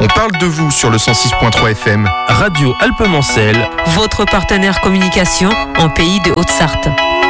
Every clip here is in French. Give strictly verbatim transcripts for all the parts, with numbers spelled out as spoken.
On parle de vous sur le cent six point trois F M. Radio Alpes-Mancelles, votre partenaire communication en pays de Haute-Sarthe.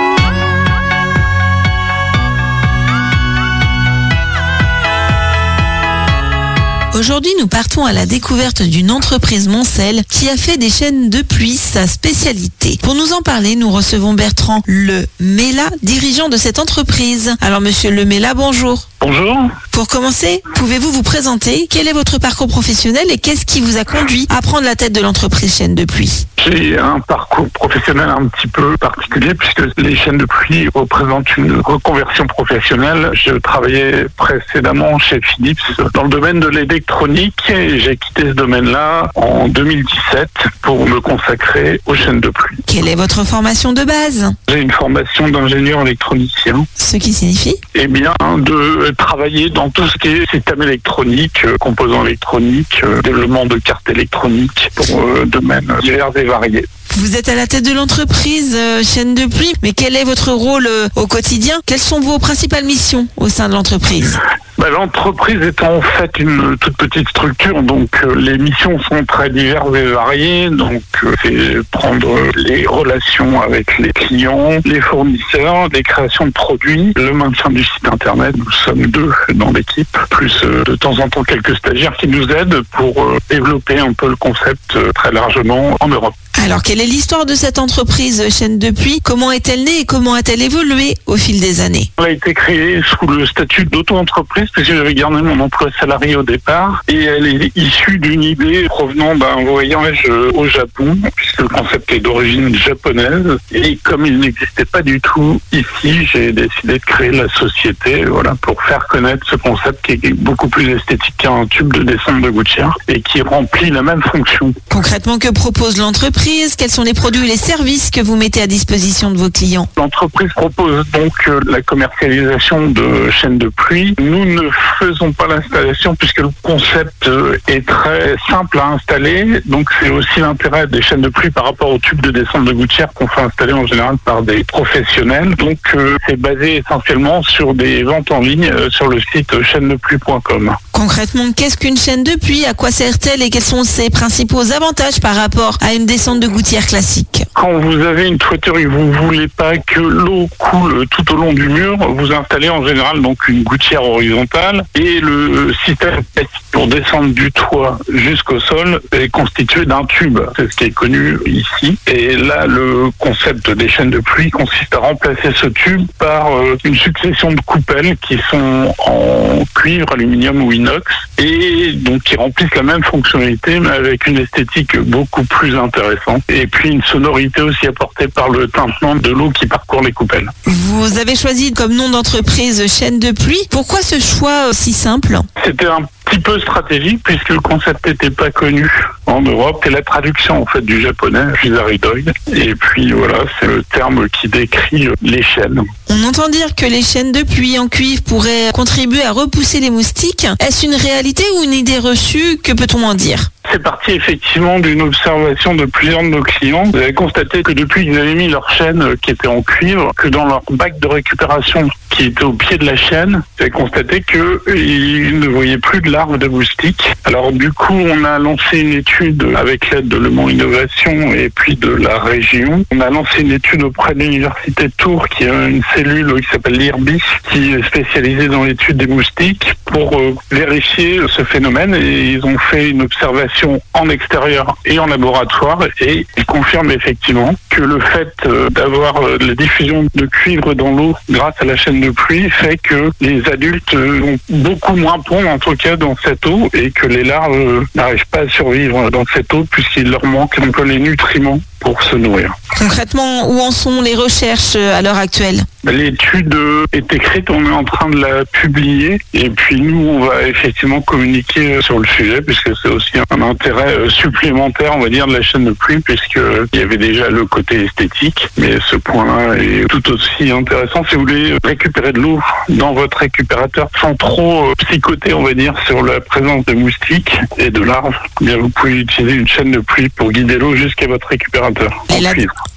Aujourd'hui, nous partons à la découverte d'une entreprise Moncel qui a fait des chaînes de pluie sa spécialité. Pour nous en parler, nous recevons Bertrand Lemela, dirigeant de cette entreprise. Alors, monsieur Lemela, bonjour. Bonjour. Pour commencer, pouvez-vous vous présenter? Quel est votre parcours professionnel et qu'est-ce qui vous a conduit à prendre la tête de l'entreprise chaîne de pluie? J'ai un parcours professionnel un petit peu particulier puisque les chaînes de pluie représentent une reconversion professionnelle. Je travaillais précédemment chez Philips dans le domaine de l'électronique et j'ai quitté ce domaine-là en deux mille dix-sept pour me consacrer aux chaînes de pluie. Quelle est votre formation de base? J'ai une formation d'ingénieur électronicien. Ce qui signifie? Eh bien, de travailler dans tout ce qui est système électronique, composants électroniques, développement de cartes électroniques pour euh, domaines divers et variés. Vous êtes à la tête de l'entreprise euh, chaîne de pluie, mais quel est votre rôle euh, au quotidien? Quelles sont vos principales missions au sein de l'entreprise? Bah, l'entreprise étant en fait une toute petite structure, donc euh, les missions sont très diverses et variées. Donc euh, c'est prendre les relations avec les clients, les fournisseurs, les créations de produits, le maintien du site internet. Nous sommes deux dans l'équipe, plus euh, de temps en temps quelques stagiaires qui nous aident pour euh, développer un peu le concept euh, très largement en Europe. Alors, quelle est l'histoire de cette entreprise chaîne de pluie? Comment est-elle née et comment a-t-elle évolué au fil des années? Elle a été créée sous le statut d'auto-entreprise puisque j'avais gardé mon emploi salarié au départ et elle est issue d'une idée provenant d'un voyage au Japon puisque le concept est d'origine japonaise et comme il n'existait pas du tout ici, j'ai décidé de créer la société voilà, pour faire connaître ce concept qui est beaucoup plus esthétique qu'un tube de descente de gouttière et qui remplit la même fonction. Concrètement, que propose l'entreprise? Quels sont les produits et les services que vous mettez à disposition de vos clients? L'entreprise propose donc la commercialisation de chaînes de pluie. Nous ne faisons pas l'installation puisque le concept est très simple à installer. Donc c'est aussi l'intérêt des chaînes de pluie par rapport aux tubes de descente de gouttière qu'on fait installer en général par des professionnels. Donc euh, c'est basé essentiellement sur des ventes en ligne euh, sur le site chaîne de pluie point com. Concrètement, qu'est-ce qu'une chaîne de pluie? À quoi sert-elle et quels sont ses principaux avantages par rapport à une descente de gouttière classique? Quand vous avez une toiture et que vous ne voulez pas que l'eau coule tout au long du mur, vous installez en général donc une gouttière horizontale et le système pour descendre du toit jusqu'au sol est constitué d'un tube. C'est ce qui est connu ici. Et là, le concept des chaînes de pluie consiste à remplacer ce tube par une succession de coupelles qui sont en cuivre, aluminium ou inox et donc qui remplissent la même fonctionnalité mais avec une esthétique beaucoup plus intéressante. Et puis une sonorité aussi apportée par le tintement de l'eau qui parcourt les coupelles. Vous avez choisi comme nom d'entreprise chaîne de pluie. Pourquoi ce choix si simple? C'était un petit peu stratégique puisque le concept n'était pas connu en Europe. C'est la traduction en fait du japonais, Fusaridoid. Et puis voilà, c'est le terme qui décrit les chaînes. On entend dire que les chaînes de pluie en cuivre pourraient contribuer à repousser les moustiques. Est-ce une réalité ou une idée reçue? Que peut-on en dire? C'est parti effectivement d'une observation de plusieurs de nos clients. Vous avez constaté que depuis qu'ils avaient mis leur chaîne qui était en cuivre, que dans leur bac de récupération qui était au pied de la chaîne, vous avez constaté qu'ils ne voyaient plus de larves de moustiques. Alors du coup, on a lancé une étude avec l'aide de Le Mans Innovation et puis de la région. On a lancé une étude auprès de l'université de Tours qui a une cellule qui s'appelle l'I R B I S qui est spécialisée dans l'étude des moustiques pour euh, vérifier ce phénomène et ils ont fait une observation en extérieur et en laboratoire et ils confirment effectivement que le fait euh, d'avoir euh, la diffusion de cuivre dans l'eau grâce à la chaîne de pluie fait que les adultes euh, vont beaucoup moins pondre en tout cas dans cette eau et que les larves euh, n'arrivent pas à survivre dans cette eau puisqu'il leur manque un peu les nutriments pour se nourrir. Concrètement, où en sont les recherches à l'heure actuelle? L'étude est écrite, on est en train de la publier et puis nous on va effectivement communiquer sur le sujet puisque c'est aussi un intérêt supplémentaire on va dire de la chaîne de pluie puisqu'il y avait déjà le côté esthétique mais ce point-là est tout aussi intéressant si vous voulez récupérer de l'eau dans votre récupérateur sans trop psychoter on va dire sur la présence de moustiques et de larves. Eh bien, vous pouvez utiliser une chaîne de pluie pour guider l'eau jusqu'à votre récupérateur. Et la,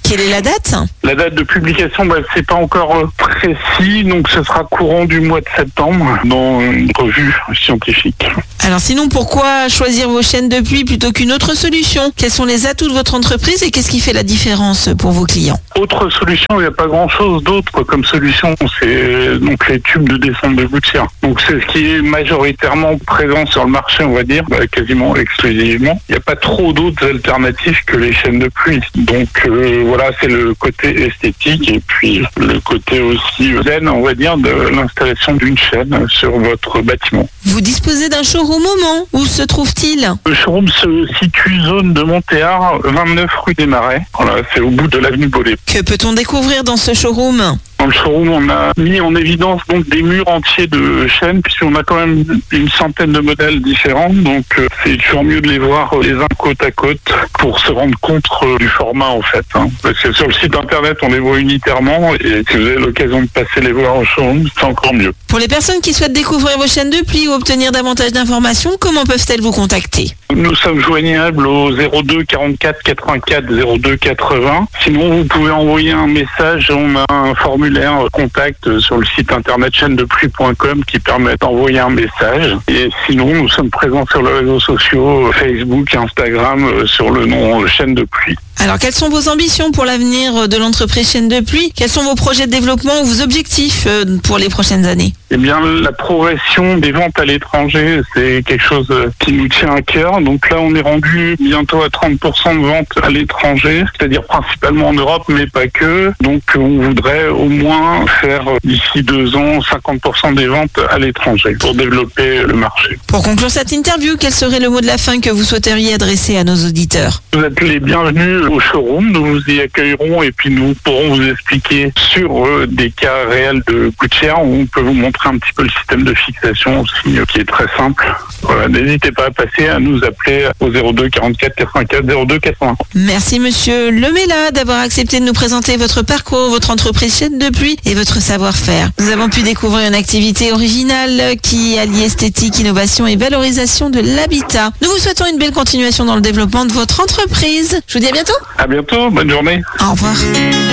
Quelle est la date ? La date de publication, bah, c'est pas encore euh, précis, donc ce sera courant du mois de septembre dans une revue scientifique. Alors sinon, pourquoi choisir vos chaînes de pluie plutôt qu'une autre solution ? Quels sont les atouts de votre entreprise et qu'est-ce qui fait la différence pour vos clients ? Autre solution, il n'y a pas grand-chose d'autre comme solution, c'est donc les tubes de descente de gouttière. Donc c'est ce qui est majoritairement présent sur le marché, on va dire, bah, quasiment exclusivement. Il n'y a pas trop d'autres alternatives que les chaînes de pluie. Donc euh, voilà, c'est le côté esthétique et puis le côté aussi zen, on va dire, de l'installation d'une chaîne sur votre bâtiment. Vous disposez d'un showroom au Mans. Où se trouve-t-il ? Le showroom se situe zone de Montéard, vingt-neuf rue des Marais. Voilà, c'est au bout de l'avenue Bollé. Que peut-on découvrir dans ce showroom ? Dans le showroom, on a mis en évidence donc des murs entiers de chaînes, puisqu'on a quand même une centaine de modèles différents. Donc euh, c'est toujours mieux de les voir les uns côte à côte pour se rendre compte euh, du format en fait. Hein. Parce que sur le site internet, on les voit unitairement et si vous avez l'occasion de passer les voir en showroom, c'est encore mieux. Pour les personnes qui souhaitent découvrir vos chaînes de pluie ou obtenir davantage d'informations, comment peuvent-elles vous contacter ? Nous sommes joignables au zéro deux quarante-quatre quatre-vingt-quatre zéro deux quatre-vingts. Sinon, vous pouvez envoyer un message. On a un formulaire contact sur le site internet chaîne de pluie point com qui permet d'envoyer un message. Et sinon, nous sommes présents sur les réseaux sociaux, Facebook, Instagram, sur le nom chaîne de pluie. Alors, quelles sont vos ambitions pour l'avenir de l'entreprise Chaîne de Pluie ? Quels sont vos projets de développement ou vos objectifs pour les prochaines années ? Eh bien, la progression des ventes à l'étranger, c'est quelque chose qui nous tient à cœur. Donc là, on est rendu bientôt à trente pour cent de ventes à l'étranger, c'est-à-dire principalement en Europe, mais pas que. Donc, on voudrait au moins faire d'ici deux ans cinquante pour cent des ventes à l'étranger pour développer le marché. Pour conclure cette interview, quel serait le mot de la fin que vous souhaiteriez adresser à nos auditeurs ? Vous êtes les bienvenus au showroom, nous vous y accueillerons et puis nous pourrons vous expliquer sur euh, des cas réels de gouttière où on peut vous montrer un petit peu le système de fixation aussi euh, qui est très simple. Voilà, n'hésitez pas à passer à nous appeler au zéro deux quarante-quatre quatre-vingt-quatre zéro deux quatre-vingts. Merci monsieur Lemela d'avoir accepté de nous présenter votre parcours, votre entreprise Chaîne de Pluie et votre savoir-faire. Nous avons pu découvrir une activité originale qui allie esthétique, innovation et valorisation de l'habitat. Nous vous souhaitons une belle continuation dans le développement de votre entreprise. Je vous dis à bientôt. À bientôt, bonne journée. Au revoir.